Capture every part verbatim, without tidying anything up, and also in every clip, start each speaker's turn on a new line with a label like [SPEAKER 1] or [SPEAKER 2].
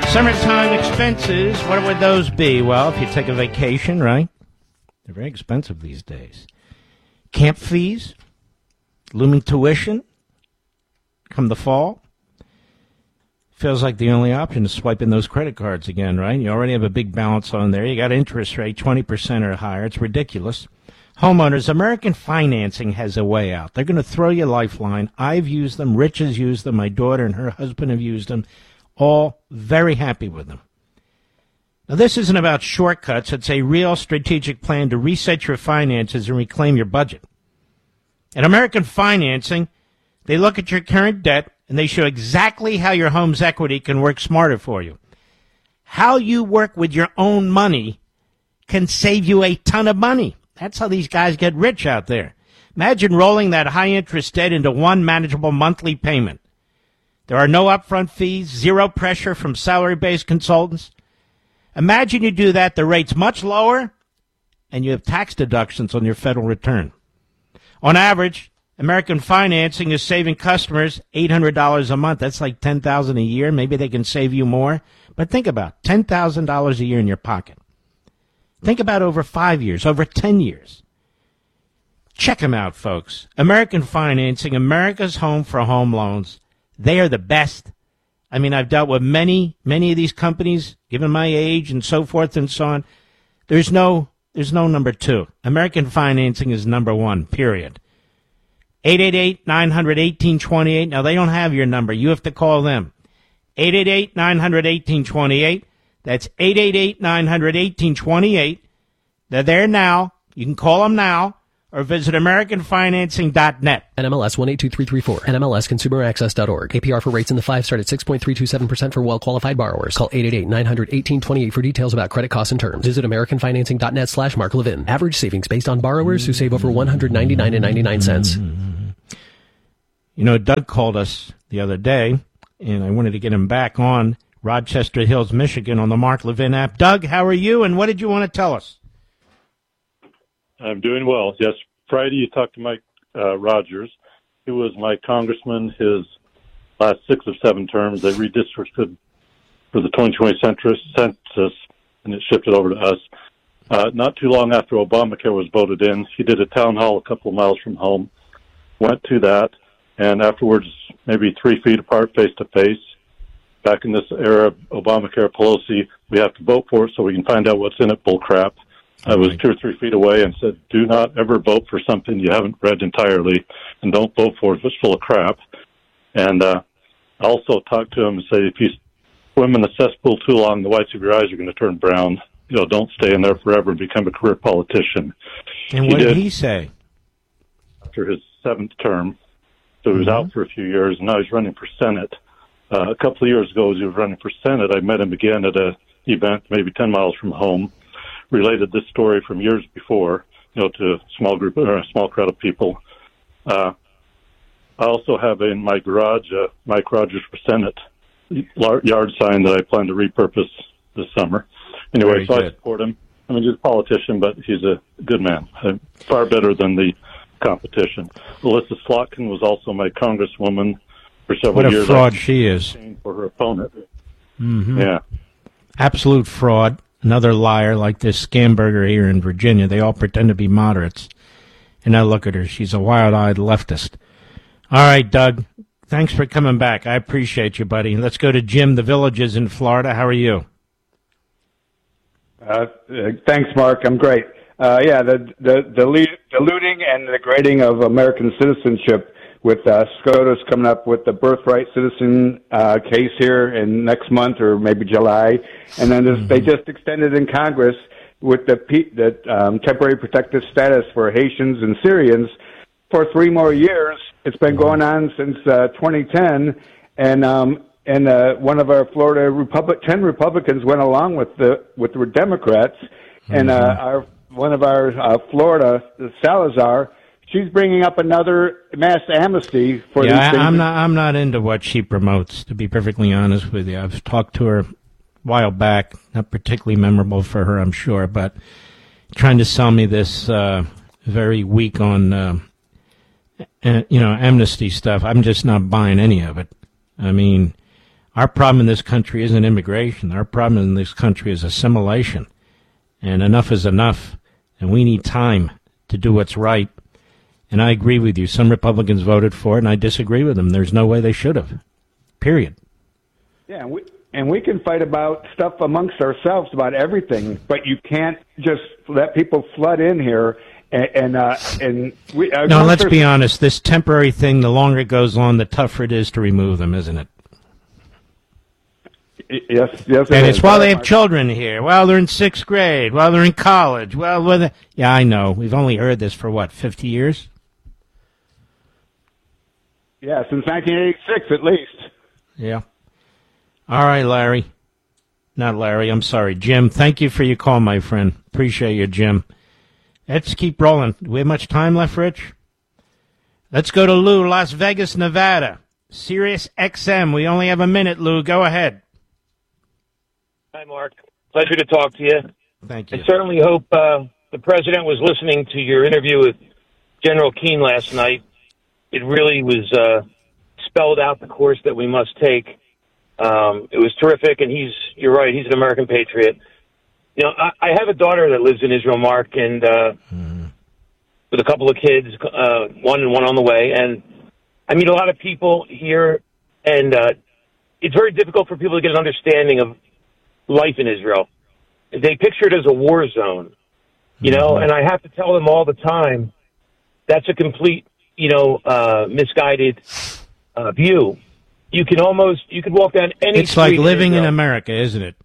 [SPEAKER 1] Summertime expenses, what would those be? Well, if you take a vacation, right? They're very expensive these days. Camp fees, looming tuition, come the fall. Feels like the only option is swiping those credit cards again, right? You already have a big balance on there. You got interest rate twenty percent or higher. It's ridiculous. Homeowners, American Financing has a way out. They're going to throw you a lifeline. I've used them. Rich has used them. My daughter and her husband have used them. All very happy with them. Now, this isn't about shortcuts. It's a real strategic plan to reset your finances and reclaim your budget. At American Financing, they look at your current debt, and they show exactly how your home's equity can work smarter for you. How you work with your own money can save you a ton of money. That's how these guys get rich out there. Imagine rolling that high-interest debt into one manageable monthly payment. There are no upfront fees, zero pressure from salary-based consultants. Imagine you do that, the rate's much lower, and you have tax deductions on your federal return. On average, American Financing is saving customers eight hundred dollars a month. That's like ten thousand dollars a year. Maybe they can save you more. But think about it, ten thousand dollars a year in your pocket. Think about over five years, over ten years. Check them out, folks. American Financing, America's home for home loans. They are the best. I mean, I've dealt with many, many of these companies, given my age and so forth and so on. There's no, there's no number two. American Financing is number one, period. eight eight eight, nine hundred, eighteen twenty-eight. Now, they don't have your number. You have to call them. eight eight eight, nine hundred, eighteen twenty-eight. That's eight eight eight, nine hundred, eighteen twenty-eight. They're there now. You can call them now or visit American Financing dot net.
[SPEAKER 2] N M L S one eight two three three four. N M L S consumer access dot org. A P R for rates in the five start at six point three two seven percent for well-qualified borrowers. Call eight eight eight, nine hundred, eighteen twenty-eight for details about credit costs and terms. Visit American Financing dot net slash Mark Levin. Average savings based on borrowers who save over one hundred ninety-nine dollars and ninety-nine cents.
[SPEAKER 1] You know, Doug called us the other day, and I wanted to get him back on Rochester Hills, Michigan, on the Mark Levin app. Doug, how are you, and what did you want to tell us?
[SPEAKER 3] I'm doing well. Yes, Friday you talked to Mike uh, Rogers. He was my congressman his last six or seven terms. They redistricted for the twenty twenty census, and it shifted over to us. Uh, not too long after Obamacare was voted in, he did a town hall a couple of miles from home, went to that, and afterwards, maybe three feet apart, face-to-face, back in this era of Obamacare, Pelosi, we have to vote for it so we can find out what's in it, bull crap. I was two or three feet away and said, do not ever vote for something you haven't read entirely, and don't vote for it if it's full of crap. And uh, I also talked to him and say, if you swim in the cesspool too long, the whites of your eyes are going to turn brown. You know, don't stay in there forever and become a career politician.
[SPEAKER 1] And what he did, did he say?
[SPEAKER 3] After his seventh term, so he was mm-hmm. out for a few years, and now he's running for Senate. Uh, a couple of years ago, as he was running for Senate, I met him again at an event maybe ten miles from home, related this story from years before, you know, to a small group or a small crowd of people. Uh, I also have in my garage a Mike Rogers for Senate yard sign that I plan to repurpose this summer. Anyway, Very so good. I support him. I mean, he's a politician, but he's a good man, uh, far better than the competition. Alyssa Slotkin was also my congresswoman for several
[SPEAKER 1] what a
[SPEAKER 3] years.
[SPEAKER 1] Fraud she is.
[SPEAKER 3] For her opponent.
[SPEAKER 1] Mm-hmm.
[SPEAKER 3] Yeah.
[SPEAKER 1] Absolute fraud. Another liar like this Scamberger here in Virginia. They all pretend to be moderates. And now look at her. She's a wild-eyed leftist. All right, Doug. Thanks for coming back. I appreciate you, buddy. Let's go to Jim, the Villages in Florida. How are you?
[SPEAKER 4] Uh, thanks, Mark. I'm great. Uh, yeah, the, the, the lead, diluting and degrading of American citizenship with uh, SCOTUS coming up with the birthright citizen uh, case here in next month or maybe July. And then mm-hmm. they just extended in Congress with the, the um, temporary protective status for Haitians and Syrians for three more years. It's been mm-hmm. going on since uh, twenty ten. And um, and uh, one of our Florida Republic, ten Republicans went along with the with the Democrats. Mm-hmm. And uh, our one of our uh, Florida, Salazar, she's bringing up another mass amnesty for
[SPEAKER 1] yeah,
[SPEAKER 4] these things.
[SPEAKER 1] I'm not. I'm not into what she promotes. To be perfectly honest with you, I've talked to her a while back. Not particularly memorable for her, I'm sure, but trying to sell me this uh, very weak on, uh, uh, you know, amnesty stuff. I'm just not buying any of it. I mean, Our problem in this country isn't immigration. Our problem in this country is assimilation. And enough is enough. And we need time to do what's right. And I agree with you. Some Republicans voted for it, and I disagree with them. There's no way they should have. Period.
[SPEAKER 4] Yeah, and we, and we can fight about stuff amongst ourselves about everything, but you can't just let people flood in here. And, and, uh, and we, uh,
[SPEAKER 1] no, let's be honest. This temporary thing, the longer it goes on, the tougher it is to remove them, isn't it?
[SPEAKER 4] Yes, yes.
[SPEAKER 1] And it's while they have children here, while they're in sixth grade, while they're in college, well, whether, yeah, I know. We've only heard this for, what, fifty years?
[SPEAKER 4] Yeah, since nineteen eighty-six at least.
[SPEAKER 1] Yeah. All right, Larry. Not Larry, I'm sorry. Jim, thank you for your call, my friend. Appreciate you, Jim. Let's keep rolling. Do we have much time left, Rich? Let's go to Lou, Las Vegas, Nevada. Sirius X M. We only have a minute, Lou. Go ahead.
[SPEAKER 5] Hi, Mark. Pleasure to talk to you.
[SPEAKER 1] Thank you.
[SPEAKER 5] I certainly hope uh, the president was listening to your interview with General Keane last night. It really was uh, spelled out the course that we must take. Um, it was terrific, and he's, you're right, he's an American patriot. You know, I, I have a daughter that lives in Israel, Mark, and uh, mm-hmm. with a couple of kids, uh, one and one on the way. And I meet a lot of people here, and uh, it's very difficult for people to get an understanding of life in Israel. They picture it as a war zone, you know, mm-hmm. and I have to tell them all the time, that's a complete, you know, uh, misguided uh, view. You can almost, you could walk down any
[SPEAKER 1] It's
[SPEAKER 5] street
[SPEAKER 1] like living
[SPEAKER 5] in,
[SPEAKER 1] in America, isn't it?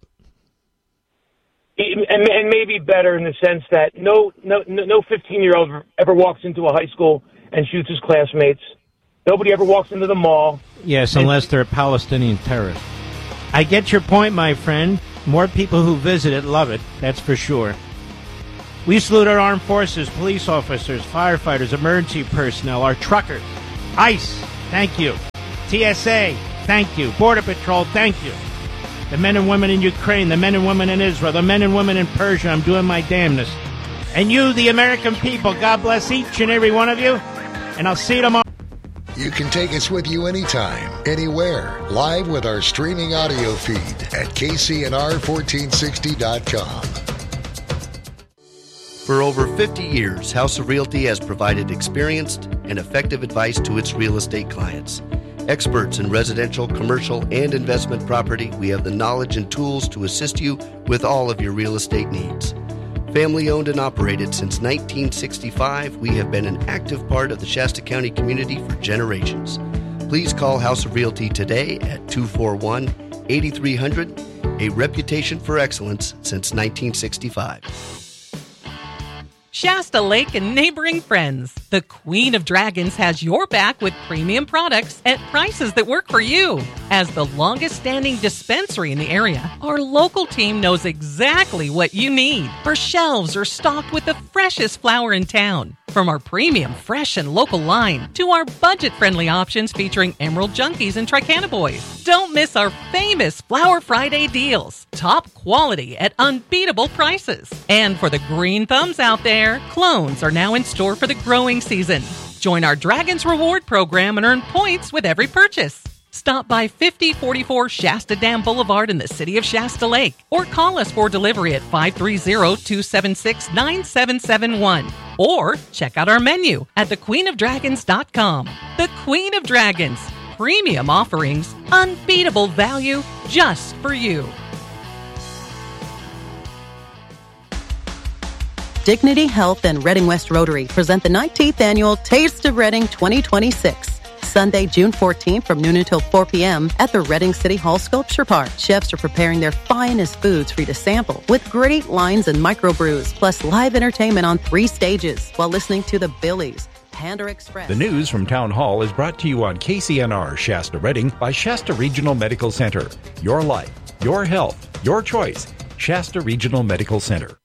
[SPEAKER 5] it? And, and maybe better in the sense that no, no, no fifteen-year-old ever walks into a high school and shoots his classmates. Nobody ever walks into the mall.
[SPEAKER 1] Yes, unless they're a Palestinian terrorist. I get your point, my friend. More people who visit it love it, that's for sure. We salute our armed forces, police officers, firefighters, emergency personnel, our truckers, ICE, thank you. T S A, thank you. Border Patrol, thank you. The men and women in Ukraine, the men and women in Israel, the men and women in Persia, I'm doing my damnedest. And you, the American people, God bless each and every one of you, and I'll see you tomorrow.
[SPEAKER 6] You can take us with you anytime, anywhere, live with our streaming audio feed at K C N R fourteen sixty dot com.
[SPEAKER 7] For over fifty years, House of Realty has provided experienced and effective advice to its real estate clients. Experts in residential, commercial, and investment property, we have the knowledge and tools to assist you with all of your real estate needs. Family owned and operated since nineteen sixty-five, we have been an active part of the Shasta County community for generations. Please call House of Realty today at two four one, eight three hundred, a reputation for excellence since nineteen sixty-five.
[SPEAKER 8] Shasta Lake and neighboring friends, the Queen of Dragons has your back with premium products at prices that work for you. As the longest-standing dispensary in the area, our local team knows exactly what you need. Our shelves are stocked with the freshest flower in town. From our premium, fresh, and local line to our budget-friendly options featuring Emerald Junkies and Tricana Boys. Don't miss our famous Flower Friday deals. Top quality at unbeatable prices. And for the green thumbs out there, clones are now in store for the growing season. Join our Dragons Reward program and earn points with every purchase. Stop by fifty forty-four Shasta Dam Boulevard in the city of Shasta Lake or call us for delivery at five three zero, two seven six, nine seven seven one or check out our menu at the queen of dragons dot com. The Queen of Dragons. Premium offerings, unbeatable value just for you.
[SPEAKER 9] Dignity Health and Reading West Rotary present the nineteenth Annual Taste of Reading twenty twenty-six. Sunday, June fourteenth from noon until four p.m. at the Reading City Hall Sculpture Park. Chefs are preparing their finest foods for you to sample with great lines and microbrews, plus live entertainment on three stages while listening to the Billies, Panda Express.
[SPEAKER 10] The news from Town Hall is brought to you on K C N R Shasta Reading by Shasta Regional Medical Center. Your life, your health, your choice. Shasta Regional Medical Center.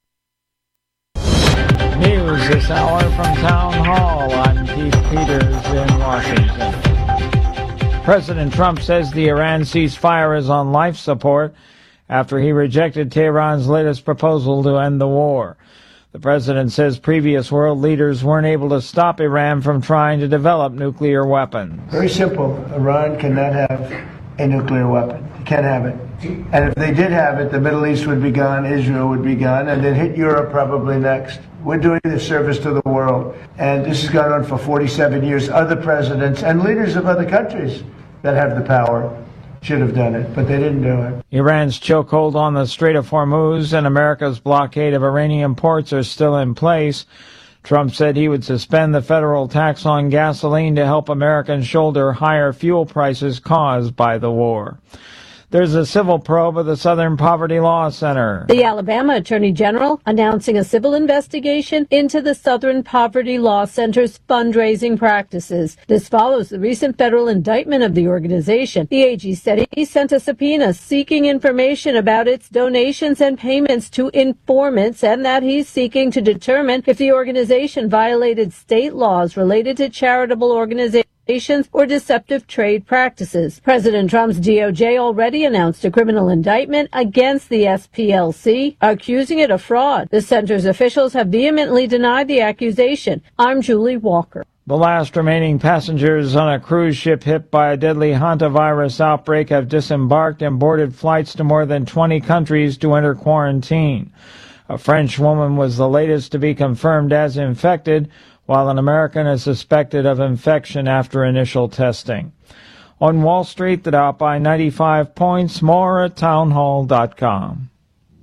[SPEAKER 11] News this hour from Town Hall. I'm Keith Peters in Washington. President Trump says the Iran ceasefire is on life support after he rejected Tehran's latest proposal to end the war. The president says previous world leaders weren't able to stop Iran from trying to develop nuclear weapons.
[SPEAKER 12] Very simple. Iran cannot have a nuclear weapon. They can't have it. And if they did have it, the Middle East would be gone, Israel would be gone, and then hit Europe probably next. We're doing this service to the world. And this has gone on for forty-seven years. Other presidents and leaders of other countries that have the power should have done it, but they didn't do it.
[SPEAKER 11] Iran's chokehold on the Strait of Hormuz and America's blockade of Iranian ports are still in place. Trump said he would suspend the federal tax on gasoline to help Americans shoulder higher fuel prices caused by the war. There's a civil probe of the Southern Poverty Law Center.
[SPEAKER 13] The Alabama Attorney General announcing a civil investigation into the Southern Poverty Law Center's fundraising practices. This follows the recent federal indictment of the organization. The A G said he sent a subpoena seeking information about its donations and payments to informants, and that he's seeking to determine if the organization violated state laws related to charitable organizations or deceptive trade practices. President Trump's D O J already announced a criminal indictment against the S P L C, accusing it of fraud. The center's officials have vehemently denied the accusation. I'm Julie Walker.
[SPEAKER 11] The last remaining passengers on a cruise ship hit by a deadly hantavirus outbreak have disembarked and boarded flights to more than twenty countries to enter quarantine. A French woman was the latest to be confirmed as infected, while an American is suspected of infection after initial testing. On Wall Street, the Dow up by ninety-five points, more at townhall dot com.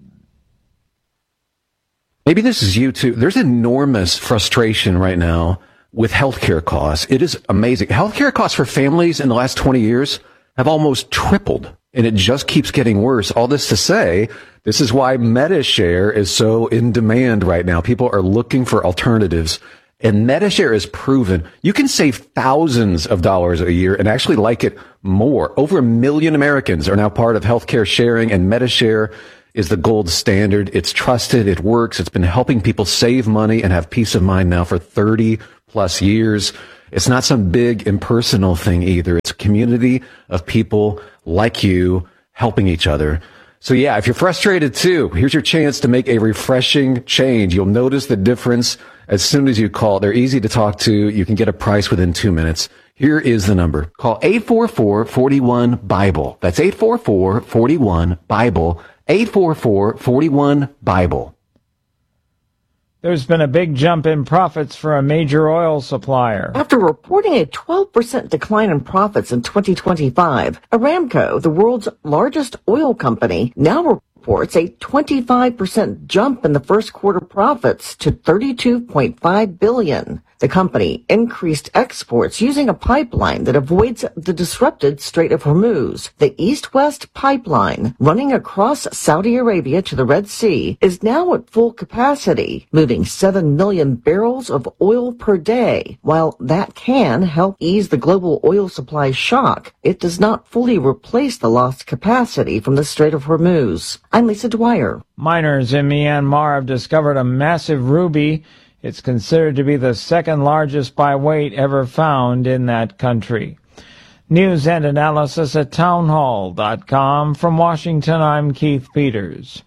[SPEAKER 14] Maybe this is you too. There's enormous frustration right now with healthcare costs. It is amazing. Healthcare costs for families in the last twenty years have almost tripled, and it just keeps getting worse. All this to say, this is why MediShare is so in demand right now. People are looking for alternatives. And MediShare is proven you can save thousands of dollars a year and actually like it more. Over a million Americans are now part of healthcare sharing, and MediShare is the gold standard. It's trusted. It works. It's been helping people save money and have peace of mind now for thirty plus years. It's not some big impersonal thing either. It's a community of people like you helping each other. So yeah, if you're frustrated too, here's your chance to make a refreshing change. You'll notice the difference as soon as you call. They're easy to talk to. You can get a price within two minutes. Here is the number. Call eight four four, four one, BIBLE. That's eight four four, four one, BIBLE. eight four four, four one, BIBLE.
[SPEAKER 11] There's been a big jump in profits for a major oil supplier.
[SPEAKER 15] After reporting a twelve percent decline in profits in twenty twenty-five, Aramco, the world's largest oil company, now reports a twenty-five percent jump in the first quarter profits to thirty-two point five billion dollars. The company increased exports using a pipeline that avoids the disrupted Strait of Hormuz. The East-West pipeline, running across Saudi Arabia to the Red Sea, is now at full capacity, moving seven million barrels of oil per day. While that can help ease the global oil supply shock, it does not fully replace the lost capacity from the Strait of Hormuz. I'm Lisa Dwyer.
[SPEAKER 11] Miners in Myanmar have discovered a massive ruby. It's considered to be the second largest by weight ever found in that country. News and analysis at townhall dot com. From Washington, I'm Keith Peters.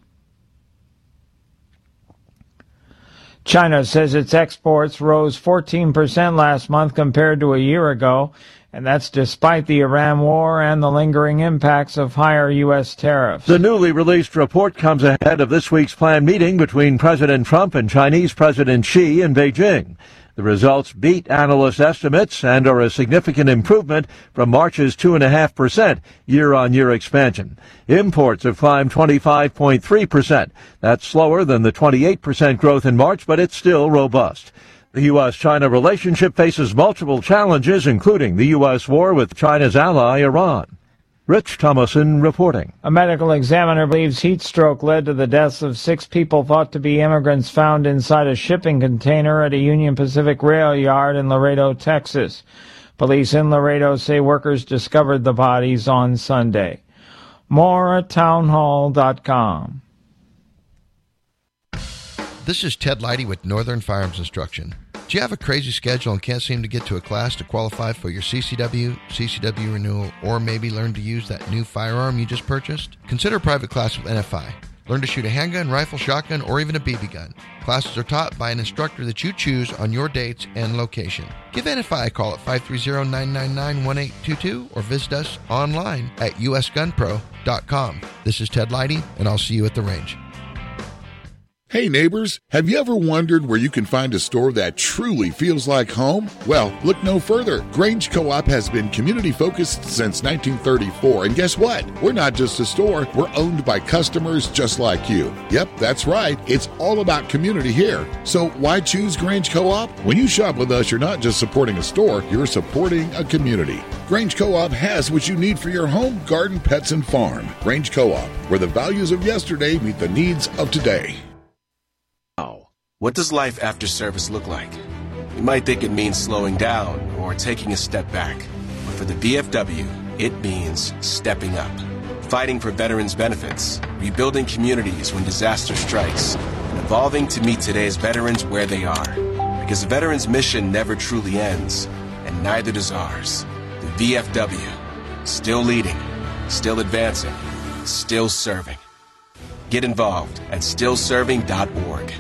[SPEAKER 11] China says its exports rose fourteen percent last month compared to a year ago, and that's despite the Iran war and the lingering impacts of higher U S tariffs.
[SPEAKER 16] The newly released report comes ahead of this week's planned meeting between President Trump and Chinese President Xi in Beijing. The results beat analyst estimates and are a significant improvement from March's two point five percent year-on-year expansion. Imports have climbed twenty-five point three percent. That's slower than the twenty-eight percent growth in March, but it's still robust. The U S China relationship faces multiple challenges, including the U S war with China's ally, Iran. Rich Thomason reporting.
[SPEAKER 11] A medical examiner believes heat stroke led to the deaths of six people thought to be immigrants found inside a shipping container at a Union Pacific rail yard in Laredo, Texas. Police in Laredo say workers discovered the bodies on Sunday. More at townhall dot com.
[SPEAKER 17] This is Ted Leidy with Northern Firearms Instruction. Do you have a crazy schedule and can't seem to get to a class to qualify for your C C W, C C W renewal, or maybe learn to use that new firearm you just purchased? Consider a private class with N F I. Learn to shoot a handgun, rifle, shotgun, or even a B B gun. Classes are taught by an instructor that you choose on your dates and location. Give N F I a call at five three zero, nine nine nine, one eight two two or visit us online at u s gun pro dot com. This is Ted Leidy, and I'll see you at the range.
[SPEAKER 18] Hey neighbors, have you ever wondered where you can find a store that truly feels like home? Well, look no further. Grange Co-op has been community focused since nineteen thirty-four, and guess what? We're not just a store, we're owned by customers just like you. Yep, that's right. It's all about community here. So why choose Grange Co-op? When you shop with us, you're not just supporting a store, you're supporting a community. Grange Co-op has what you need for your home, garden, pets, and farm. Grange Co-op, where the values of yesterday meet the needs of today.
[SPEAKER 19] What does life after service look like? You might think it means slowing down or taking a step back. But for the V F W, it means stepping up. Fighting for veterans' benefits, rebuilding communities when disaster strikes, and evolving to meet today's veterans where they are. Because the veterans' mission never truly ends, and neither does ours. The V F W, still leading, still advancing, still serving. Get involved at still serving dot org.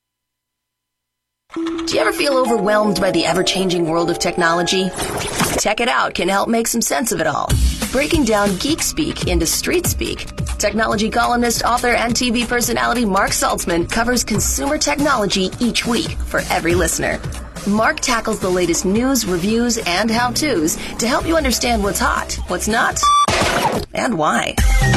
[SPEAKER 20] Do you ever feel overwhelmed by the ever-changing world of technology? Tech It Out can help make some sense of it all. Breaking down geek speak into street speak, technology columnist, author, and T V personality Mark Saltzman covers consumer technology each week for every listener. Mark tackles the latest news, reviews, and how-tos to help you understand what's hot, what's not, and why.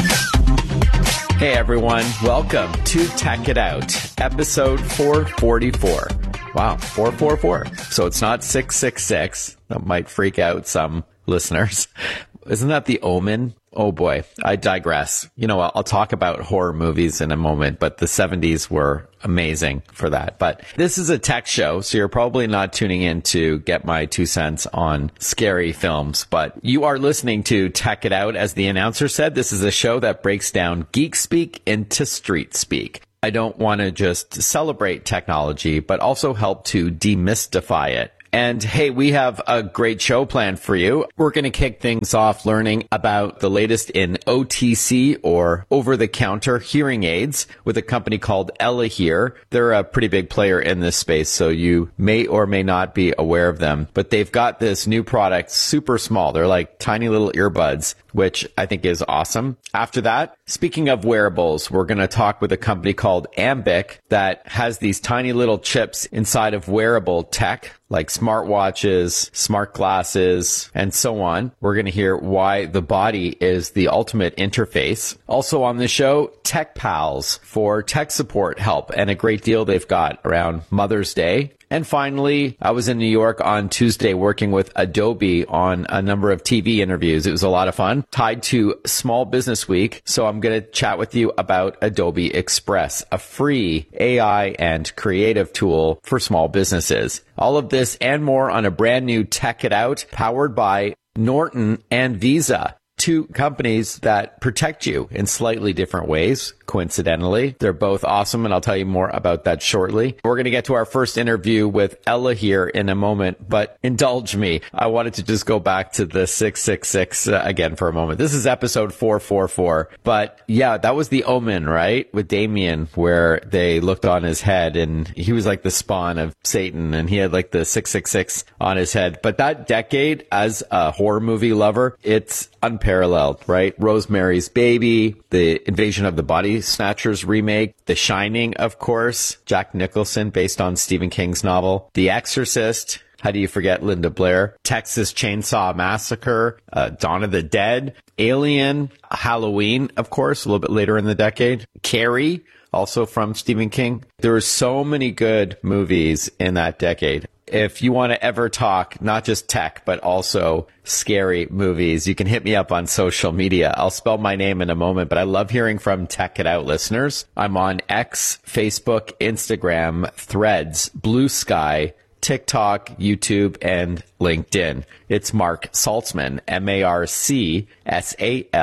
[SPEAKER 21] Hey everyone, welcome to Tech It Out, episode four forty-four. Wow, four four four. So it's not six six six. That might freak out some listeners. Isn't that The Omen? Oh boy, I digress. You know, I'll, I'll talk about horror movies in a moment, but the seventies were amazing for that. But this is a tech show, so you're probably not tuning in to get my two cents on scary films, but you are listening to Tech It Out. As the announcer said, this is a show that breaks down geek speak into street speak. I don't want to just celebrate technology, but also help to demystify it. And hey, we have a great show planned for you. We're going to kick things off learning about the latest in O T C or over-the-counter hearing aids with a company called Elahear. They're a pretty big player in this space, so you may or may not be aware of them. But they've got this new product, super small. They're like tiny little earbuds, which I think is awesome. After that, speaking of wearables, we're going to talk with a company called Ambic that has these tiny little chips inside of wearable tech, like smartwatches, smart glasses, and so on. We're going to hear why the body is the ultimate interface. Also on the show, Tech Pals for tech support help and a great deal they've got around Mother's Day. And finally, I was in New York on Tuesday working with Adobe on a number of T V interviews. It was a lot of fun, tied to Small Business Week. So I'm going to chat with you about Adobe Express, a free A I and creative tool for small businesses. All of this and more on a brand new Tech It Out powered by Norton and Visa. Two companies that protect you in slightly different ways, coincidentally. They're both awesome, and I'll tell you more about that shortly. We're going to get to our first interview with Elahear in a moment, but indulge me. I wanted to just go back to the six six six uh, again for a moment. This is episode four forty-four, but yeah, that was The Omen, right? With Damien, where they looked on his head, and he was like the spawn of Satan, and he had like the six six six on his head. But that decade, as a horror movie lover, it's unparalleled, right? Rosemary's Baby, the Invasion of the Body Snatchers remake, The Shining, of course, Jack Nicholson based on Stephen King's novel, The Exorcist, how do you forget Linda Blair, Texas Chainsaw Massacre, uh, Dawn of the Dead, Alien, Halloween, of course, a little bit later in the decade, Carrie, also from Stephen King. There were so many good movies in that decade. If you want to ever talk, not just tech, but also scary movies, you can hit me up on social media. I'll spell my name in a moment, but I love hearing from Tech It Out listeners. I'm on X, Facebook, Instagram, Threads, Blue Sky, TikTok, YouTube, and LinkedIn. It's Mark Saltzman, M A R C S A L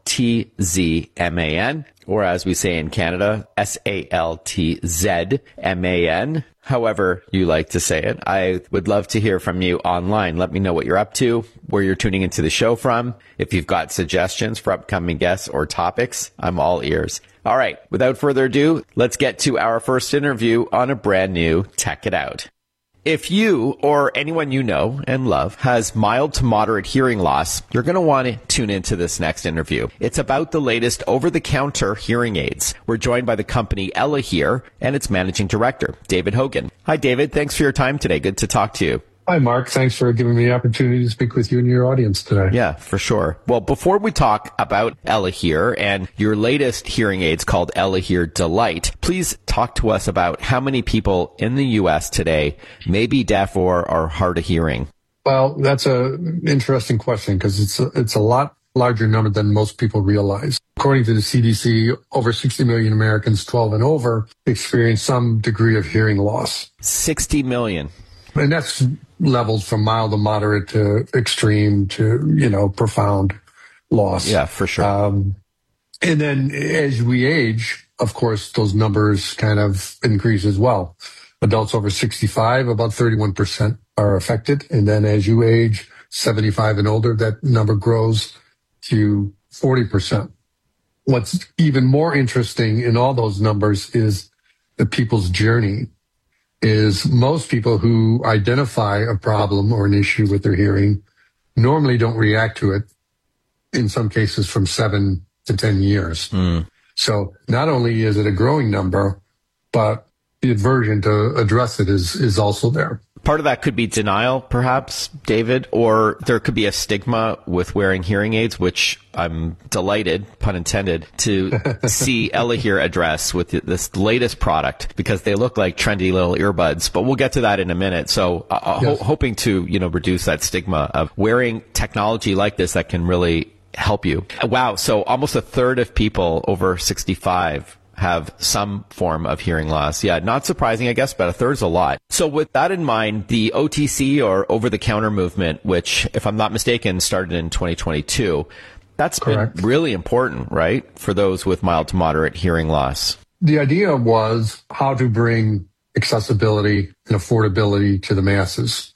[SPEAKER 21] T Z M A N, or as we say in Canada, S A L T Z M A N. However you like to say it. I would love to hear from you online. Let me know what you're up to, where you're tuning into the show from. If you've got suggestions for upcoming guests or topics, I'm all ears. All right, without further ado, let's get to our first interview on a brand new Tech It Out. If you or anyone you know and love has mild to moderate hearing loss, you're going to want to tune into this next interview. It's about the latest over-the-counter hearing aids. We're joined by the company Elahear and its managing director, David Hogan. Hi, David. Thanks for your time today. Good to talk to you.
[SPEAKER 2] Hi, Mark. Thanks for giving me the opportunity to speak with you and your audience today.
[SPEAKER 21] Yeah, for sure. Well, before we talk about Elahear and your latest hearing aids called Elahear Delight, please talk to us about how many people in the U S today may be deaf or are hard of hearing.
[SPEAKER 2] Well, that's an interesting question because it's a, it's a lot larger number than most people realize. According to the C D C, over sixty million Americans twelve and over experience some degree of hearing loss.
[SPEAKER 21] sixty million.
[SPEAKER 2] And that's levels from mild to moderate to extreme to, you know, profound loss.
[SPEAKER 21] Yeah, for sure.
[SPEAKER 2] Um, and then as we age, of course, those numbers kind of increase as well. Adults over sixty-five, about thirty-one percent are affected. And then as you age, seventy-five and older, that number grows to forty percent. What's even more interesting in all those numbers is the people's journey. Is most people who identify a problem or an issue with their hearing normally don't react to it, in some cases from seven to ten years.
[SPEAKER 21] Mm.
[SPEAKER 2] So not only is it a growing number, but the aversion to address it is, is also there.
[SPEAKER 21] Part of that could be denial, perhaps, David, or there could be a stigma with wearing hearing aids, which I'm delighted, pun intended, to see Elahear address with this latest product because they look like trendy little earbuds. But we'll get to that in a minute. So uh,
[SPEAKER 2] Yes.
[SPEAKER 21] ho- hoping to, you know, reduce that stigma of wearing technology like this that can really help you. Wow. So almost a third of people over sixty-five have some form of hearing loss. Yeah, not surprising, I guess, but a third's a lot. So with that in mind, the O T C or over-the-counter movement, which, if I'm not mistaken, started in twenty twenty-two, that's
[SPEAKER 2] Correct.
[SPEAKER 21] been really important, right, for those with mild to moderate hearing loss.
[SPEAKER 2] The idea was how to bring accessibility and affordability to the masses.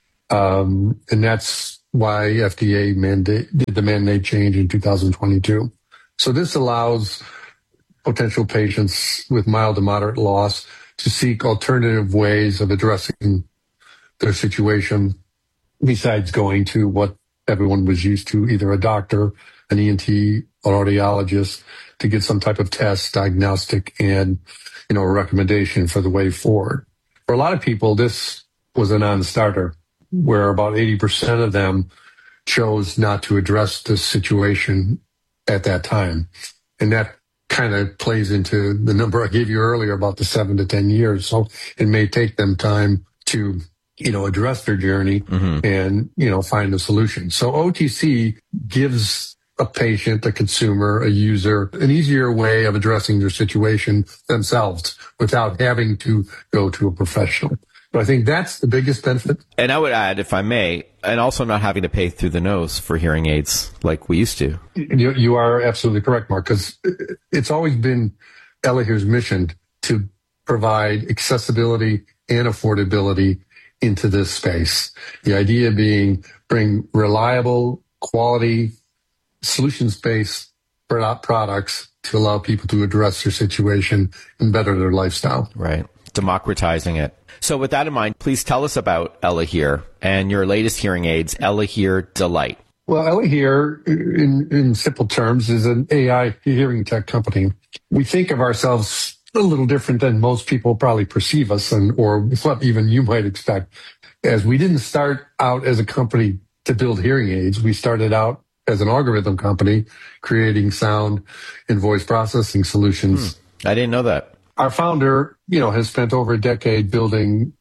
[SPEAKER 2] Um, and that's why F D A mandate, did the mandate change in two thousand twenty-two. So this allows potential patients with mild to moderate loss to seek alternative ways of addressing their situation besides going to what everyone was used to, either a doctor, an E N T, or audiologist, to get some type of test, diagnostic, and, you know, a recommendation for the way forward. For a lot of people, this was a non-starter, where about eighty percent of them chose not to address this situation at that time. And that kind of plays into the number I gave you earlier about the seven to ten years. So it may take them time to, you know, address their journey
[SPEAKER 21] Mm-hmm.
[SPEAKER 2] and, you know, find a solution. So O T C gives a patient, a consumer, a user, an easier way of addressing their situation themselves without having to go to a professional. But I think that's the biggest benefit.
[SPEAKER 21] And I would add, if I may, and also not having to pay through the nose for hearing aids like we used to.
[SPEAKER 2] You, you are absolutely correct, Mark, because it's always been Elahear's mission to provide accessibility and affordability into this space. The idea being bring reliable, quality, solutions-based products to allow people to address their situation and better their lifestyle.
[SPEAKER 21] Right. Democratizing it. So with that in mind, please tell us about Elahear and your latest hearing aids, Elahear Delight.
[SPEAKER 2] Well, Elahear, in, in simple terms, is an A I hearing tech company. We think of ourselves a little different than most people probably perceive us, and or what even you might expect. As we didn't start out as a company to build hearing aids. We started out as an algorithm company creating sound and voice processing solutions.
[SPEAKER 21] Hmm. I didn't know that.
[SPEAKER 2] Our founder, you know, has spent over a decade building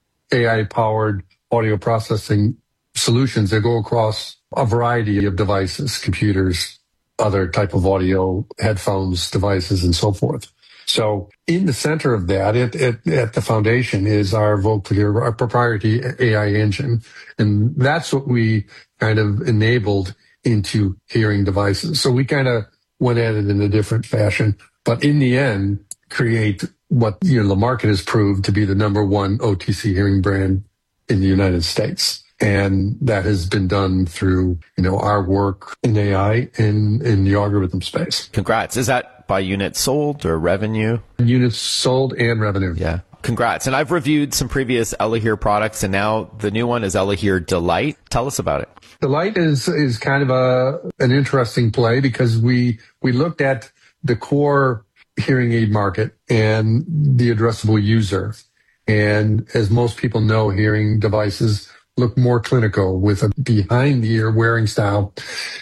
[SPEAKER 2] A I-powered audio processing solutions that go across a variety of devices, computers, other type of audio, headphones, devices, and so forth. So in the center of that, at, at, at the foundation, is our Voclear, our proprietary A I engine. And that's what we kind of enabled into hearing devices. So we kind of went at it in a different fashion, but in the end, create what, you know, the market has proved to be the number one O T C hearing brand in the United States. And that has been done through, you know, our work in A I and in the algorithm space.
[SPEAKER 21] Congrats. Is that by units sold or revenue?
[SPEAKER 2] Units sold and revenue.
[SPEAKER 21] Yeah. Congrats. And I've reviewed some previous EllaHear products, and now the new one is EllaHear Delight. Tell us about it.
[SPEAKER 2] Delight is is kind of a an interesting play because we we looked at the core hearing aid market and the addressable user. And as most people know, hearing devices look more clinical with a behind-the-ear wearing style,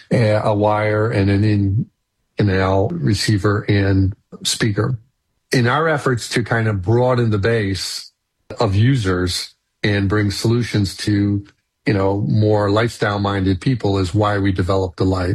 [SPEAKER 2] a wire, and an in-canal receiver and speaker. In our efforts to kind of broaden the base of users and bring solutions to, you know, more lifestyle-minded people is why we developed Delight.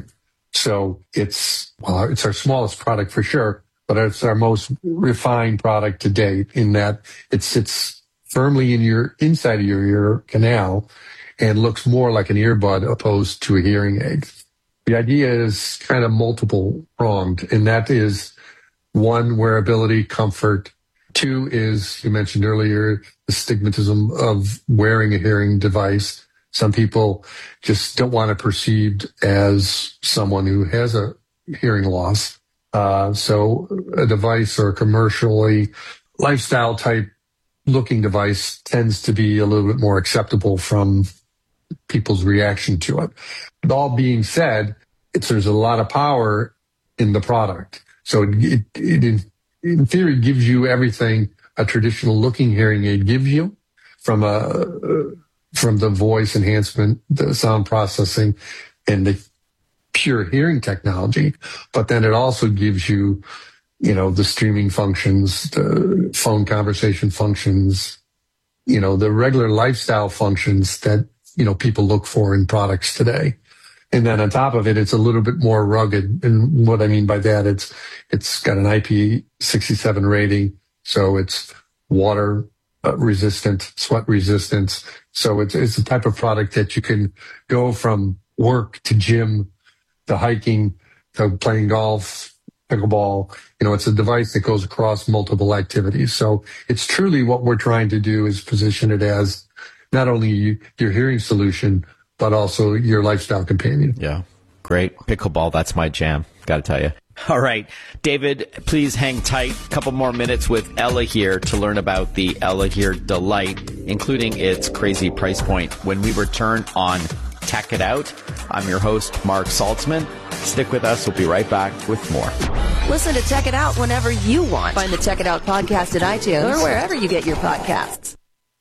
[SPEAKER 2] So it's, well, it's our smallest product for sure, but it's our most refined product to date in that it sits firmly in your inside of your ear canal and looks more like an earbud opposed to a hearing aid. The idea is kind of multiple pronged, and that is one, wearability, comfort. Two is, you mentioned earlier, the stigmatism of wearing a hearing device. Some people just don't want it perceived as someone who has a hearing loss. Uh, so a device or a commercially lifestyle type looking device tends to be a little bit more acceptable from people's reaction to it. But all being said, it's, there's a lot of power in the product. So it, it, it in, in theory gives you everything a traditional looking hearing aid gives you from a, uh, from the voice enhancement, the sound processing, and the pure hearing technology. But then it also gives you, you know, the streaming functions, the phone conversation functions, you know, the regular lifestyle functions that, you know, people look for in products today. And then on top of it, it's a little bit more rugged. And what I mean by that, it's, it's got an I P sixty-seven rating. So it's water uh, resistant, sweat resistant. So it's, it's a type of product that you can go from work to gym to hiking to playing golf, pickleball. You know, it's a device that goes across multiple activities. So it's truly what we're trying to do is position it as not only your hearing solution, but also your lifestyle companion.
[SPEAKER 21] Yeah. Great. Pickleball, that's my jam. Got to tell you. All right. David, please hang tight. A couple more minutes with EllaHear to learn about the EllaHear Delight, including its crazy price point. When we return on Tech It Out, I'm your host, Mark Saltzman. Stick with us. We'll be right back with more.
[SPEAKER 20] Listen to Tech It Out whenever you want. Find the Tech It Out podcast at iTunes or wherever you get your podcasts.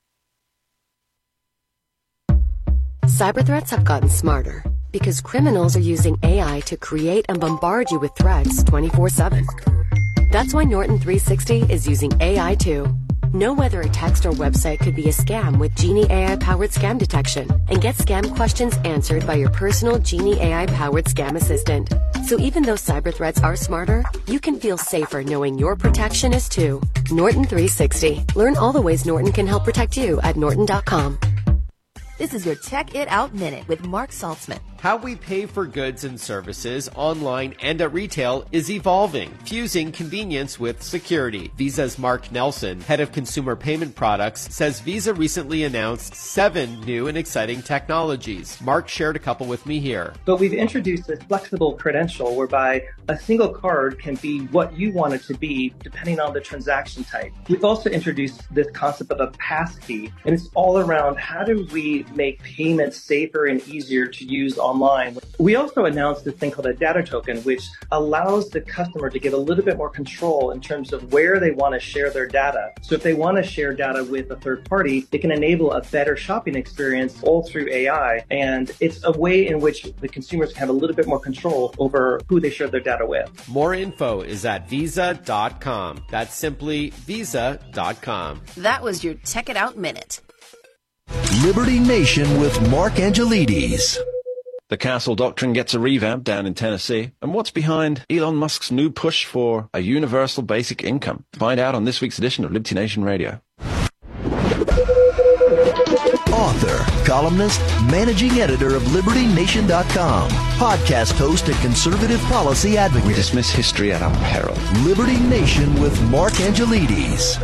[SPEAKER 3] Cyber threats have gotten smarter because criminals are using A I to create and bombard you with threats twenty-four seven. That's why Norton three sixty is using A I too. Know whether a text or website could be a scam with Genie A I-powered scam detection, and get scam questions answered by your personal Genie A I-powered scam assistant. So even though cyber threats are smarter, you can feel safer knowing your protection is too. Norton three sixty. Learn all the ways Norton can help protect you at norton dot com.
[SPEAKER 20] This is your Tech It Out Minute with Mark Saltzman.
[SPEAKER 21] How we pay for goods and services online and at retail is evolving, fusing convenience with security. Visa's Mark Nelson, head of consumer payment products, says Visa recently announced seven new and exciting technologies. Mark shared a couple with me here.
[SPEAKER 22] But we've introduced this flexible credential whereby a single card can be what you want it to be depending on the transaction type. We've also introduced this concept of a passkey, and it's all around how do we make payments safer and easier to use online. We also announced this thing called a data token, which allows the customer to get a little bit more control in terms of where they want to share their data. So if they want to share data with a third party, it can enable a better shopping experience all through A I. And it's a way in which the consumers can have a little bit more control over who they share their data with.
[SPEAKER 21] More info is at visa dot com. That's simply visa dot com.
[SPEAKER 20] That was your Tech It Out Minute.
[SPEAKER 23] Liberty Nation with Mark Angelides.
[SPEAKER 24] The Castle Doctrine gets a revamp down in Tennessee. And what's behind Elon Musk's new push for a universal basic income? Find out on this week's edition of Liberty Nation Radio.
[SPEAKER 23] Author, columnist, managing editor of Liberty Nation dot com, podcast host and conservative policy advocate.
[SPEAKER 24] We dismiss history at our peril.
[SPEAKER 23] Liberty Nation with Mark Angelides.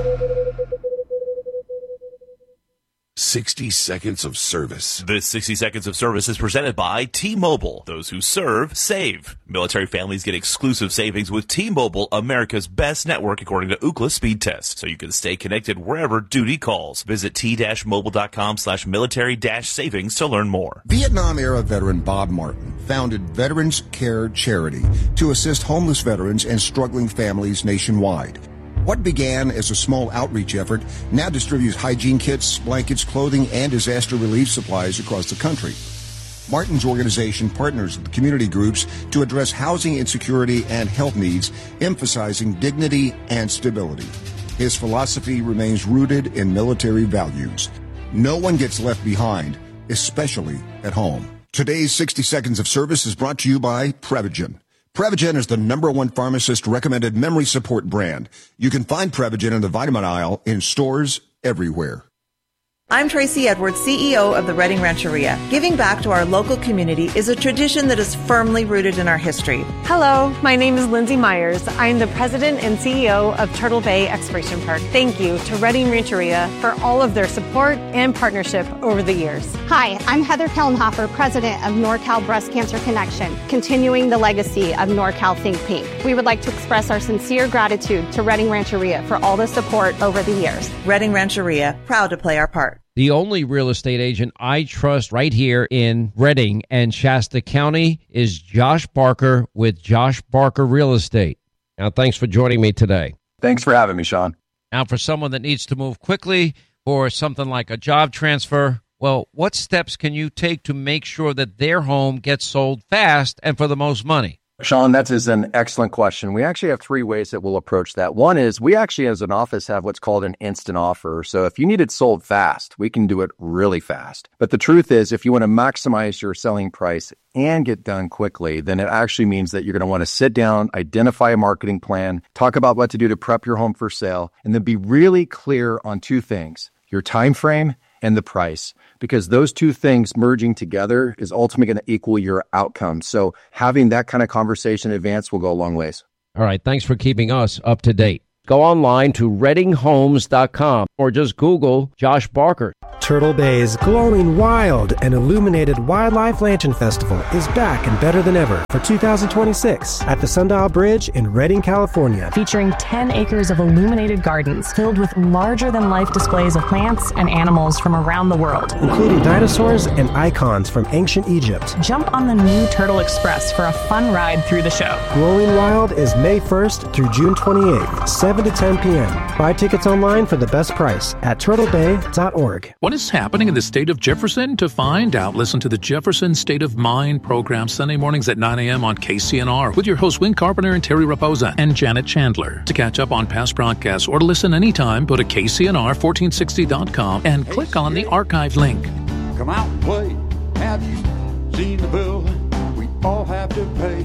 [SPEAKER 1] sixty seconds of service.
[SPEAKER 4] This sixty seconds of service is presented by T-Mobile. Those who serve, save. Military families get exclusive savings with T-Mobile, America's best network according to Ookla speed test. So you can stay connected wherever duty calls. Visit t-mobile.com slash military dash savings to learn more.
[SPEAKER 5] Vietnam-era veteran Bob Martin founded Veterans Care Charity to assist homeless veterans and struggling families nationwide. What began as a small outreach effort now distributes hygiene kits, blankets, clothing, and disaster relief supplies across the country. Martin's organization partners with community groups to address housing insecurity and health needs, emphasizing dignity and stability. His philosophy remains rooted in military values. No one gets left behind, especially at home. Today's sixty seconds of service is brought to you by Prevagen. Prevagen is the number one pharmacist-recommended memory support brand. You can find Prevagen in the vitamin aisle in stores everywhere.
[SPEAKER 6] I'm Tracy Edwards, C E O of the Redding Rancheria. Giving back to our local community is a tradition that is firmly rooted in our history.
[SPEAKER 25] Hello, my name is Lindsay Myers. I'm the president and C E O of Turtle Bay Exploration Park. Thank you to Redding Rancheria for all of their support and partnership over the years.
[SPEAKER 26] Hi, I'm Heather Kellenhofer, president of NorCal Breast Cancer Connection, continuing the legacy of NorCal Think Pink. We would like to express our sincere gratitude to Redding Rancheria for all the support over the years.
[SPEAKER 6] Redding Rancheria, proud to play our part.
[SPEAKER 27] The only real estate agent I trust right here in Redding and Shasta County is Josh Barker with Josh Barker Real Estate. Now, thanks for joining me today.
[SPEAKER 28] Thanks for having me, Sean.
[SPEAKER 27] Now, for someone that needs to move quickly for something like a job transfer, well, what steps can you take to make sure that their home gets sold fast and for the most money?
[SPEAKER 28] Sean, that is an excellent question. We actually have three ways that we'll approach that. One is we actually, as an office, have what's called an instant offer. So if you need it sold fast, we can do it really fast. But the truth is, if you want to maximize your selling price and get done quickly, then it actually means that you're going to want to sit down, identify a marketing plan, talk about what to do to prep your home for sale, and then be really clear on two things: your time frame and the price, because those two things merging together is ultimately going to equal your outcome. So having that kind of conversation in advance will go a long ways.
[SPEAKER 27] All right. Thanks for keeping us up to date. Go online to redding homes dot com or just Google Josh Barker.
[SPEAKER 29] Turtle Bay's glowing wild and illuminated Wildlife Lantern Festival is back and better than ever for two thousand twenty-six at the Sundial Bridge in Redding, California.
[SPEAKER 30] Featuring ten acres of illuminated gardens filled with larger-than-life displays of plants and animals from around the world,
[SPEAKER 29] including dinosaurs and icons from ancient Egypt.
[SPEAKER 30] Jump on the new Turtle Express for a fun ride through the show.
[SPEAKER 29] Glowing Wild is May first through June twenty-eighth, seven to ten p.m. Buy tickets online for the best price at turtle bay dot org.
[SPEAKER 31] What is happening in the state of Jefferson? To find out, listen to the Jefferson State of Mind program Sunday mornings at nine a.m. on K C N R with your hosts Win Carpenter and Terry Raposa and Janet Chandler. To catch up on past broadcasts or to listen anytime, go to K C N R fourteen sixty dot com and click on the archive link.
[SPEAKER 32] Come out and play. Have you seen the bill we all have to pay?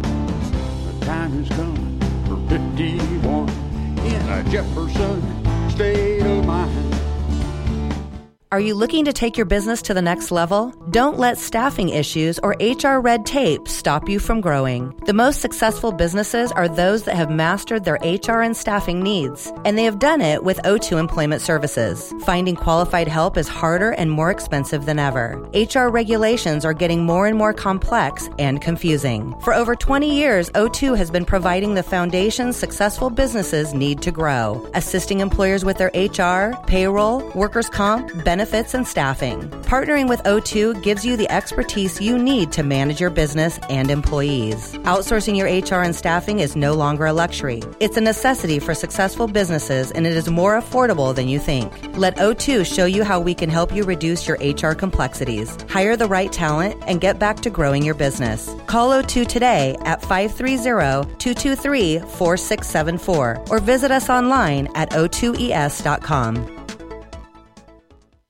[SPEAKER 32] The time has come for fifty-one in a Jefferson state of mind.
[SPEAKER 6] Are you looking to take your business to the next level? Don't let staffing issues or H R red tape stop you from growing. The most successful businesses are those that have mastered their H R and staffing needs, and they have done it with O two Employment Services. Finding qualified help is harder and more expensive than ever. H R regulations are getting more and more complex and confusing. For over twenty years, O two has been providing the foundation successful businesses need to grow, assisting employers with their H R, payroll, workers' comp, benefits, benefits, and staffing. Partnering with O two gives you the expertise you need to manage your business and employees. Outsourcing your H R and staffing is no longer a luxury. It's a necessity for successful businesses, and it is more affordable than you think. Let O two show you how we can help you reduce your H R complexities, hire the right talent, and get back to growing your business. Call O two today at five three zero, two two three, four six seven four or visit us online at o two e s dot com.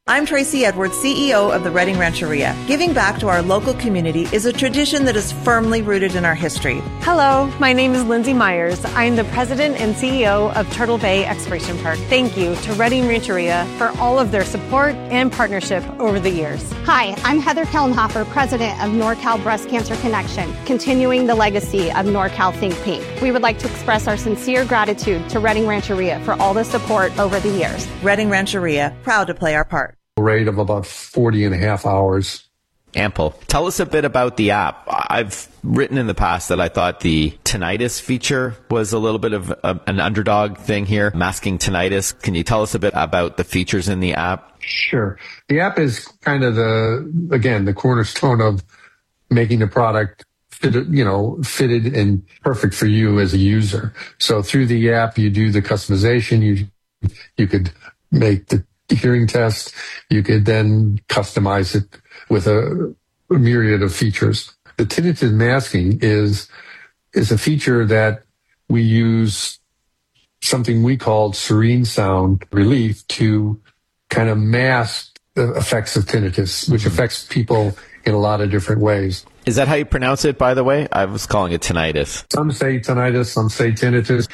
[SPEAKER 7] I'm Tracy Edwards, C E O of the Reading Rancheria. Giving back to our local community is a tradition that is firmly rooted in our history.
[SPEAKER 25] Hello, my name is Lindsay Myers. I'm the president and C E O of Turtle Bay Exploration Park. Thank you to Reading Rancheria for all of their support and partnership over the years.
[SPEAKER 26] Hi, I'm Heather Kellenhofer, president of NorCal Breast Cancer Connection, continuing the legacy of NorCal Think Pink. We would like to express our sincere gratitude to Reading Rancheria for all the support over the years.
[SPEAKER 7] Reading Rancheria, proud to play our part.
[SPEAKER 2] Rate of about forty and a half hours.
[SPEAKER 21] Ample. Tell us a bit about the app. I've written in the past that I thought the tinnitus feature was a little bit of a, an underdog thing here, masking tinnitus. Can you tell us a bit about the features in the app?
[SPEAKER 2] Sure. The app is kind of the, again, the cornerstone of making the product fitted, you know, fitted and perfect for you as a user. So through the app, you do the customization. You, you could make the hearing test. You could then customize it with a, a myriad of features. The tinnitus masking is is a feature that we use something we call serene sound relief to kind of mask the effects of tinnitus, which affects people in a lot of different ways.
[SPEAKER 21] Is that how you pronounce it, by the way? I was calling it tinnitus.
[SPEAKER 2] Some say tinnitus, some say tinnitus.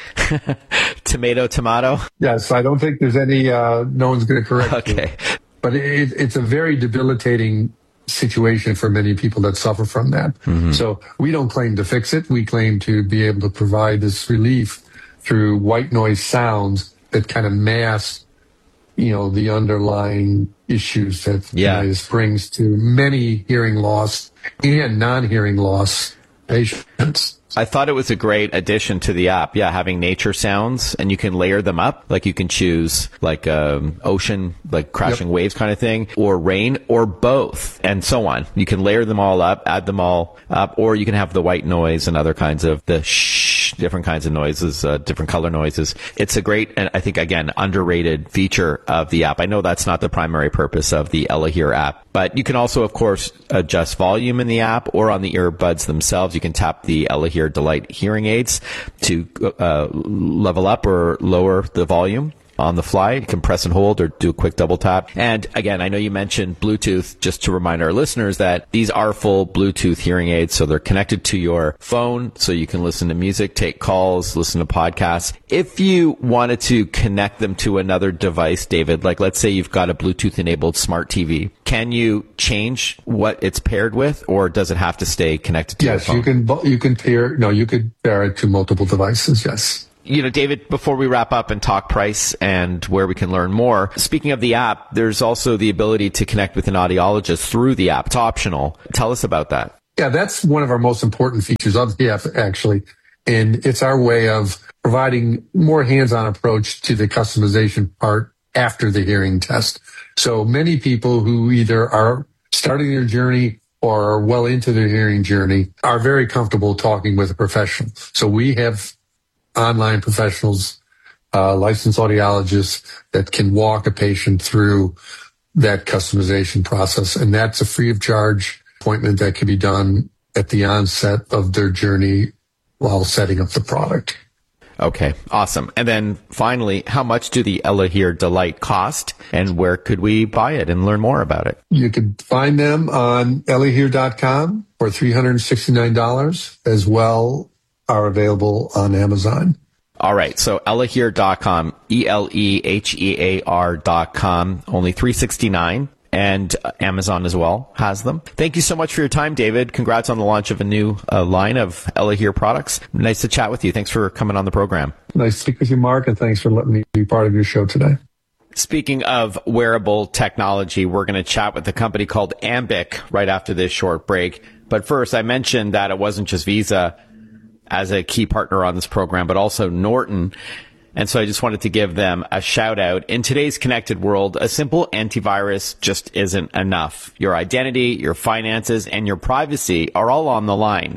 [SPEAKER 21] Tomato, tomato?
[SPEAKER 2] Yes, I don't think there's any, uh, no one's going to correct
[SPEAKER 21] okay.
[SPEAKER 2] you. But it, it's a very debilitating situation for many people that suffer from that. Mm-hmm. So we don't claim to fix it. We claim to be able to provide this relief through white noise sounds that kind of mask, you know, the underlying issues that
[SPEAKER 21] yeah.
[SPEAKER 2] this brings to many hearing loss and non-hearing loss patients.
[SPEAKER 21] I thought it was a great addition to the app. Yeah, having nature sounds, and you can layer them up. Like you can choose like um, ocean, like crashing yep. waves kind of thing, or rain, or both, and so on. You can layer them all up, add them all up, or you can have the white noise and other kinds of the shh, different kinds of noises, uh, different color noises. It's a great, and I think, again, underrated feature of the app. I know that's not the primary purpose of the Ella Hear app, but you can also, of course, adjust volume in the app or on the earbuds themselves. You can tap the Ella Hear Delight hearing aids to uh, level up or lower the volume on the fly. You can press and hold or do a quick double tap. And again, I know you mentioned Bluetooth, just to remind our listeners that these are full Bluetooth hearing aids. So they're connected to your phone, so you can listen to music, take calls, listen to podcasts. If you wanted to connect them to another device, David, like let's say you've got a Bluetooth enabled smart T V, can you change what it's paired with, or does it have to stay connected to
[SPEAKER 2] yes,
[SPEAKER 21] your phone?
[SPEAKER 2] Yes, you can, you can pair, no, you could pair it to multiple devices. Yes.
[SPEAKER 21] You know, David, before we wrap up and talk price and where we can learn more, speaking of the app, there's also the ability to connect with an audiologist through the app. It's optional. Tell us about that.
[SPEAKER 2] Yeah, that's one of our most important features of the app, actually. And it's our way of providing more hands-on approach to the customization part after the hearing test. So many people who either are starting their journey or are well into their hearing journey are very comfortable talking with a professional. So we have online professionals, uh, licensed audiologists that can walk a patient through that customization process. And that's a free of charge appointment that can be done at the onset of their journey while setting up the product.
[SPEAKER 21] Okay, awesome. And then finally, how much do the Ella Hear Delight cost, and where could we buy it and learn more about it?
[SPEAKER 2] You can find them on ella hear dot com for three hundred sixty-nine dollars, as well are available on Amazon.
[SPEAKER 21] All right. So ella hear dot com, E L E H E A R dot com, only three hundred sixty-nine dollars. And Amazon as well has them. Thank you so much for your time, David. Congrats on the launch of a new uh, line of Ella Hear products. Nice to chat with you. Thanks for coming on the program.
[SPEAKER 2] Nice to speak with you, Mark, and thanks for letting me be part of your show today.
[SPEAKER 21] Speaking of wearable technology, we're going to chat with a company called Ambic right after this short break. But first, I mentioned that it wasn't just Visa as a key partner on this program, but also Norton. And so I just wanted to give them a shout out. In today's connected world, a simple antivirus just isn't enough. Your identity, your finances, and your privacy are all on the line.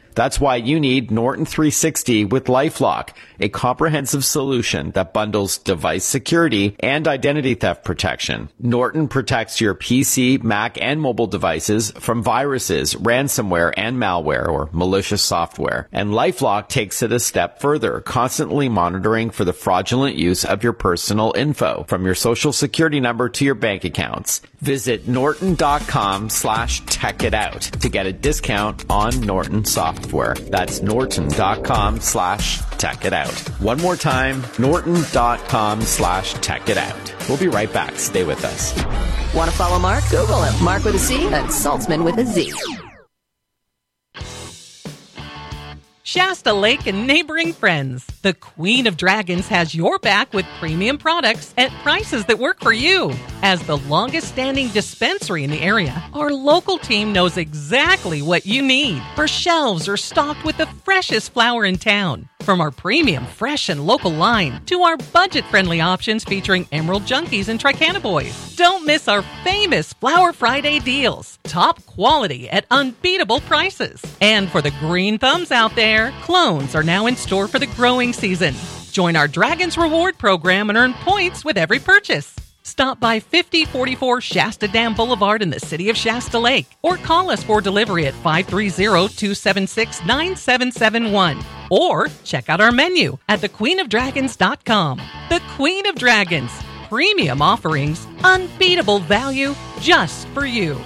[SPEAKER 21] That's why you need Norton three sixty with LifeLock, a comprehensive solution that bundles device security and identity theft protection. Norton protects your P C, Mac, and mobile devices from viruses, ransomware, and malware or malicious software. And LifeLock takes it a step further, constantly monitoring for the fraudulent use of your personal info, from your social security number to your bank accounts. Visit norton.com slash tech it out to get a discount on Norton software. That's norton.com slash tech it out. One more time, norton.com slash tech it out. We'll be right back. Stay with us.
[SPEAKER 20] Want to follow Mark? Google him. Mark with a C and Saltzman with a Z.
[SPEAKER 8] Shasta Lake and neighboring friends. The Queen of Dragons has your back with premium products at prices that work for you. As the longest-standing dispensary in the area, our local team knows exactly what you need. Our shelves are stocked with the freshest flower in town. From our premium, fresh, and local line to our budget-friendly options featuring Emerald Junkies and Tricannabis. Don't miss our famous Flower Friday deals. Top quality at unbeatable prices. And for the green thumbs out there, clones are now in store for the growing season. Join our Dragons Reward program and earn points with every purchase. Stop by fifty forty-four Shasta Dam Boulevard in the city of Shasta Lake or call us for delivery at five three zero, two seven six, nine seven seven one or check out our menu at the queen of dragons dot com. The Queen of Dragons. Premium offerings, unbeatable value just for you.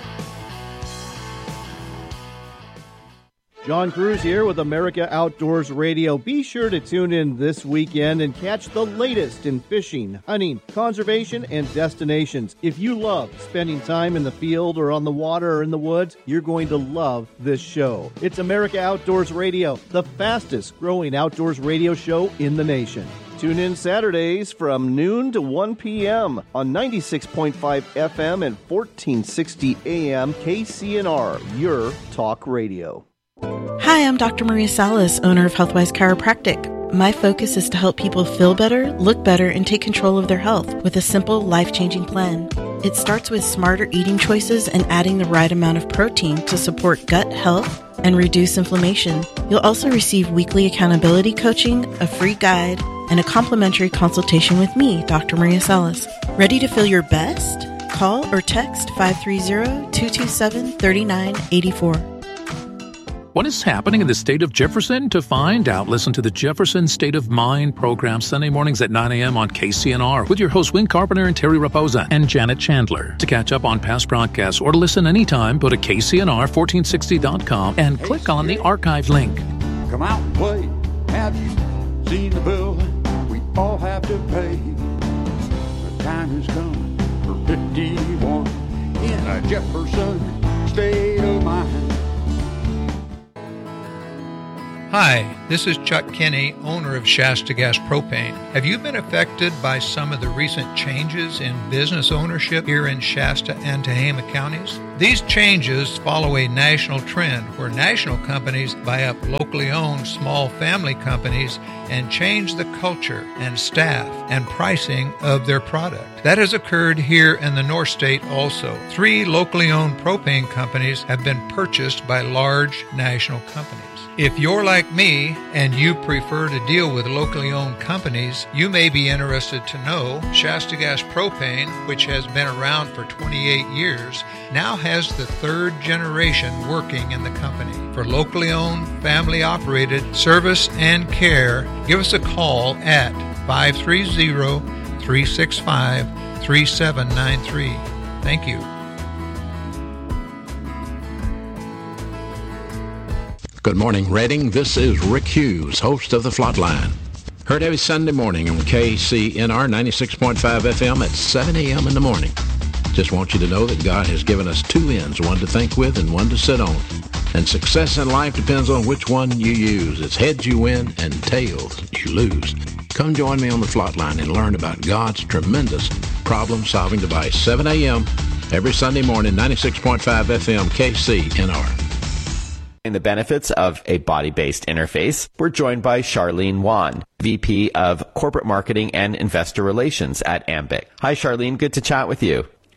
[SPEAKER 9] John Cruz here with America Outdoors Radio. Be sure to tune in this weekend and catch the latest in fishing, hunting, conservation, and destinations. If you love spending time in the field or on the water or in the woods, you're going to love this show. It's America Outdoors Radio, the fastest growing outdoors radio show in the nation. Tune in Saturdays from noon to one p.m. on ninety-six point five F M and fourteen sixty A M K C N R, your talk radio.
[SPEAKER 10] Hi, I'm Doctor Maria Salas, owner of Healthwise Chiropractic. My focus is to help people feel better, look better, and take control of their health with a simple, life-changing plan. It starts with smarter eating choices and adding the right amount of protein to support gut health and reduce inflammation. You'll also receive weekly accountability coaching, a free guide, and a complimentary consultation with me, Doctor Maria Salas. Ready to feel your best? Call or text five three zero, two two seven, three nine eight four.
[SPEAKER 31] What is happening in the state of Jefferson? To find out, listen to the Jefferson State of Mind program Sunday mornings at nine a.m. on K C N R with your hosts Win Carpenter and Terry Raposa and Janet Chandler. To catch up on past broadcasts or to listen anytime, go to K C N R fourteen sixty dot com and hey, click on the archive link.
[SPEAKER 32] Come out and play. Have you seen the bill we all have to pay? The time has come for fifty-one in a Jefferson State of Mind.
[SPEAKER 11] Hi, this is Chuck Kinney, owner of Shasta Gas Propane. Have you been affected by some of the recent changes in business ownership here in Shasta and Tehama counties? These changes follow a national trend where national companies buy up locally owned small family companies and change the culture and staff and pricing of their product. That has occurred here in the North State also. Three locally owned propane companies have been purchased by large national companies. If you're like me and you prefer to deal with locally owned companies, you may be interested to know Shasta Gas Propane, which has been around for twenty-eight years, now has the third generation working in the company. For locally owned, family operated service and care, give us a call at five three zero, three six five, three seven nine three. Thank you.
[SPEAKER 12] Good morning, Reading. This is Rick Hughes, host of The Flatline. Heard every Sunday morning on K C N R ninety-six point five F M at seven a.m. in the morning. Just want you to know that God has given us two ends, one to think with and one to sit on. And success in life depends on which one you use. It's heads you win and tails you lose. Come join me on The Flatline and learn about God's tremendous problem-solving device. seven a.m. every Sunday morning, ninety-six point five F M, K C N R.
[SPEAKER 21] In the benefits of a body-based interface, we're joined by Charlene Wan, V P of Corporate Marketing and Investor Relations at Ambic. Hi, Charlene. Good to chat with you.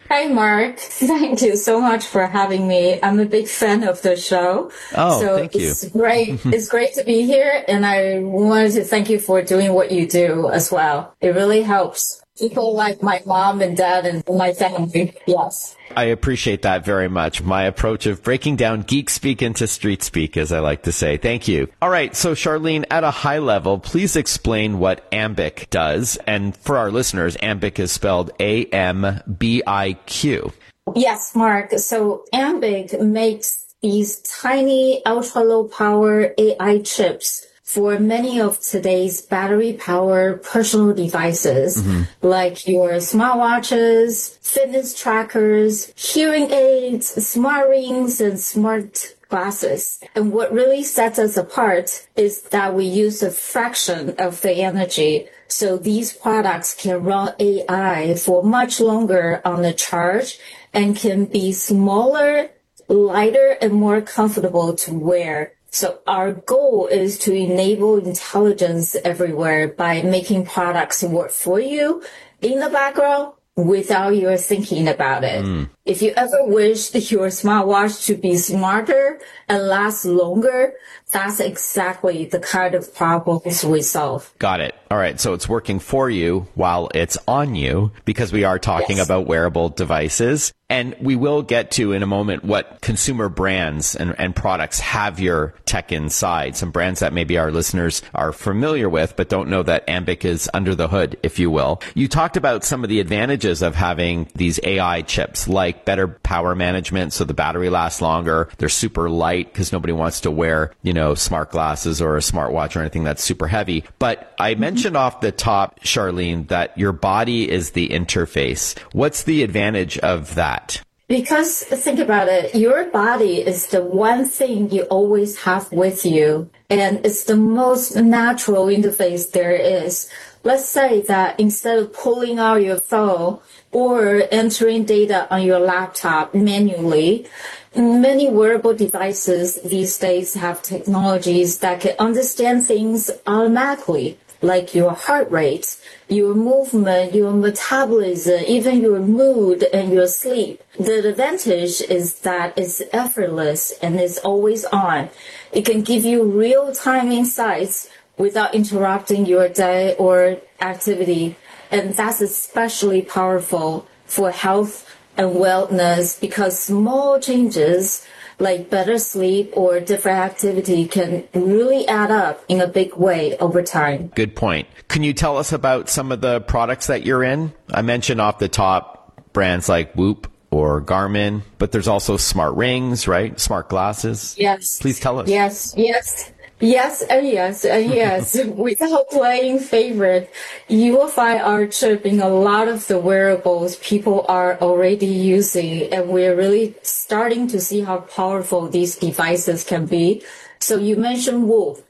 [SPEAKER 1] Hi, Mark. Thank you so much for having me. I'm a big fan of the show.
[SPEAKER 21] Oh,
[SPEAKER 1] so
[SPEAKER 21] thank you.
[SPEAKER 1] It's great. It's great to be here. And I wanted to thank you for doing what you do as well. It really helps people like my mom and dad and my family. Yes.
[SPEAKER 21] I appreciate that very much. My approach of breaking down geek speak into street speak, as I like to say. Thank you. All right. So Charlene, at a high level, please explain what Ambiq does. And for our listeners, Ambiq is spelled A M B I Q.
[SPEAKER 1] Yes, Mark. So Ambiq makes these tiny ultra low power A I chips for many of today's battery-powered personal devices, mm-hmm. like your smartwatches, fitness trackers, hearing aids, smart rings, and smart glasses. And what really sets us apart is that we use a fraction of the energy. So these products can run A I for much longer on the charge and can be smaller, lighter, and more comfortable to wear. So our goal is to enable intelligence everywhere by making products work for you in the background without your thinking about it. Mm. If you ever wished your smartwatch to be smarter and last longer, that's exactly the kind of problems we solve.
[SPEAKER 21] Got it. All right. So it's working for you while it's on you, because we are talking yes. about wearable devices. And we will get to in a moment what consumer brands and, and products have your tech inside. Some brands that maybe our listeners are familiar with, but don't know that Ambiq is under the hood, if you will. You talked about some of the advantages of having these A I chips, like better power management, so the battery lasts longer. They're super light because nobody wants to wear, you know, smart glasses or a smartwatch or anything that's super heavy. But I mm-hmm. mentioned off the top, Charlene, that your body is the interface. What's the advantage of that?
[SPEAKER 1] Because think about it, your body is the one thing you always have with you, and it's the most natural interface there is. Let's say that instead of pulling out your phone or entering data on your laptop manually, many wearable devices these days have technologies that can understand things automatically, like your heart rate, your movement, your metabolism, even your mood and your sleep. The advantage is that it's effortless and it's always on. It can give you real-time insights without interrupting your day or activity. And that's especially powerful for health and wellness, because small changes like better sleep or different activity can really add up in a big way over time.
[SPEAKER 21] Good point. Can you tell us about some of the products that you're in? I mentioned off the top brands like Whoop or Garmin, but there's also smart rings, right? Smart glasses.
[SPEAKER 1] Yes.
[SPEAKER 21] Please tell us.
[SPEAKER 1] Yes, yes. Yes, and yes, and yes. Without playing favorite, you will find our chip in a lot of the wearables people are already using, and we're really starting to see how powerful these devices can be. So you mentioned Whoop.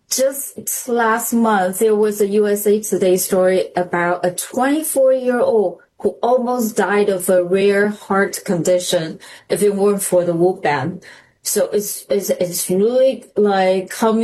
[SPEAKER 1] Just last month, there was a U S A Today story about a twenty-four-year-old who almost died of a rare heart condition if it weren't for the Whoop band. So it's, it's, it's really like coming